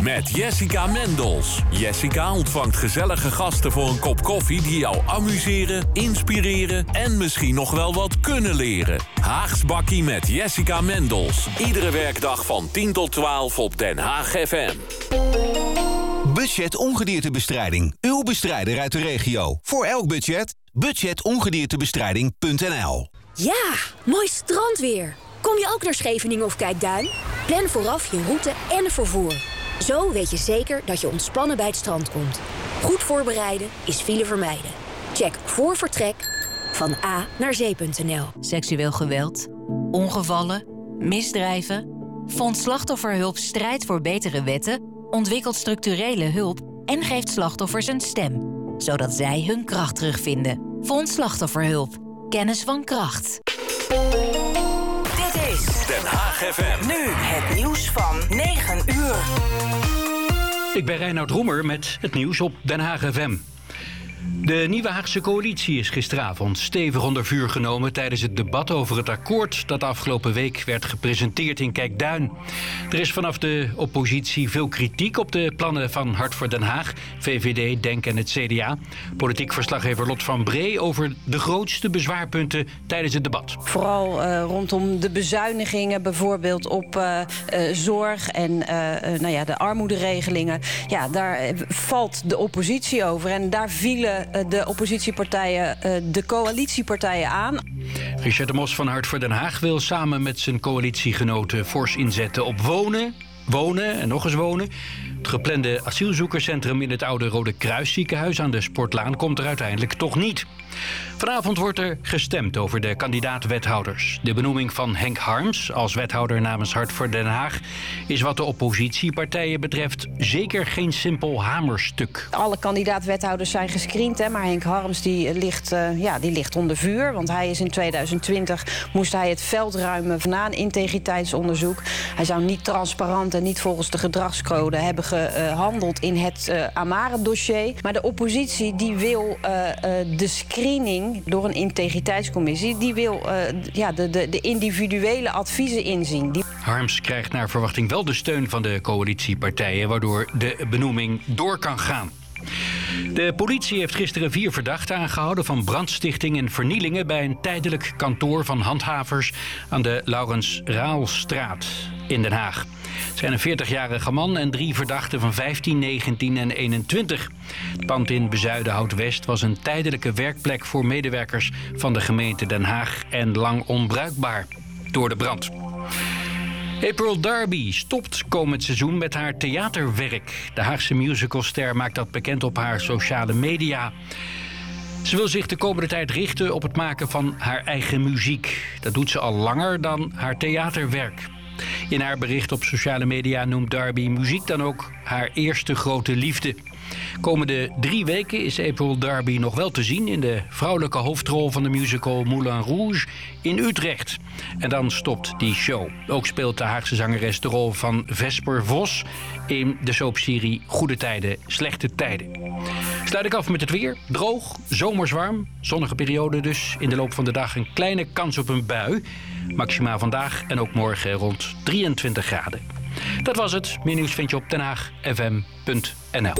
met Jessica Mendels. Jessica ontvangt gezellige gasten voor een kop koffie die jou amuseren, inspireren en misschien nog wel wat kunnen leren. Haags Bakkie met Jessica Mendels. Iedere werkdag van 10 tot 12 op Den Haag FM. Budget ongediertebestrijding. Uw bestrijder uit de regio. Voor elk budget. Budgetongediertebestrijding.nl. Ja, mooi strandweer. Kom je ook naar Scheveningen of Kijkduin? Plan vooraf je route en vervoer. Zo weet je zeker dat je ontspannen bij het strand komt. Goed voorbereiden is file vermijden. Check voor vertrek van A naar zee.nl. Seksueel geweld, ongevallen, misdrijven. Fonds Slachtofferhulp strijdt voor betere wetten, ontwikkelt structurele hulp en geeft slachtoffers een stem, zodat zij hun kracht terugvinden. Fonds Slachtofferhulp. Kennis van kracht. Dit is Den Haag FM. nu het nieuws van 9 uur. Ik ben Reinoud Roemer met het nieuws op Den Haag FM. De Nieuwe Haagse coalitie is gisteravond stevig onder vuur genomen tijdens het debat over het akkoord dat afgelopen week werd gepresenteerd in Kijkduin. Er is vanaf de oppositie veel kritiek op de plannen van Hart voor Den Haag, VVD, DENK en het CDA. Politiek verslaggever Lot van Bree over de grootste bezwaarpunten tijdens het debat. Vooral rondom de bezuinigingen, bijvoorbeeld op zorg en de armoederegelingen. Ja, daar valt de oppositie over en daar vielen de oppositiepartijen de coalitiepartijen aan. Richard de Mos van Hart voor Den Haag wil samen met zijn coalitiegenoten fors inzetten op wonen en nog eens wonen. Het geplande asielzoekerscentrum in het oude Rode Kruisziekenhuis aan de Sportlaan komt er uiteindelijk toch niet. Vanavond wordt er gestemd over de kandidaat-wethouders. De benoeming van Henk Harms als wethouder namens Hart voor Den Haag is wat de oppositiepartijen betreft zeker geen simpel hamerstuk. Alle kandidaat-wethouders zijn gescreend, hè, maar Henk Harms die ligt onder vuur. Want hij is in 2020 moest hij het veld ruimen na een integriteitsonderzoek. Hij zou niet transparant en niet volgens de gedragscode hebben gehandeld in het Amare-dossier. Maar de oppositie die wil de screening door een integriteitscommissie, die wil de individuele adviezen inzien. Harms krijgt naar verwachting wel de steun van de coalitiepartijen, waardoor de benoeming door kan gaan. De politie heeft gisteren 4 verdachten aangehouden van brandstichting en vernielingen bij een tijdelijk kantoor van handhavers aan de Laurens Raalstraat in Den Haag. Het zijn een 40-jarige man en 3 verdachten van 15, 19 en 21. Het pand in Bezuidenhout-West was een tijdelijke werkplek voor medewerkers van de gemeente Den Haag en lang onbruikbaar door de brand. April Darby stopt komend seizoen met haar theaterwerk. De Haagse musicalster maakt dat bekend op haar sociale media. Ze wil zich de komende tijd richten op het maken van haar eigen muziek. Dat doet ze al langer dan haar theaterwerk. In haar bericht op sociale media noemt Darby muziek dan ook haar eerste grote liefde. Komende 3 weken is April Darby nog wel te zien in de vrouwelijke hoofdrol van de musical Moulin Rouge in Utrecht. En dan stopt die show. Ook speelt de Haagse zangeres de rol van Vesper Vos in de soapserie Goede Tijden, Slechte Tijden. Sluit ik af met het weer. Droog, zomers warm, zonnige periode dus. In de loop van de dag een kleine kans op een bui. Maxima vandaag en ook morgen rond 23 graden. Dat was het. Meer nieuws vind je op denhaagfm.nl.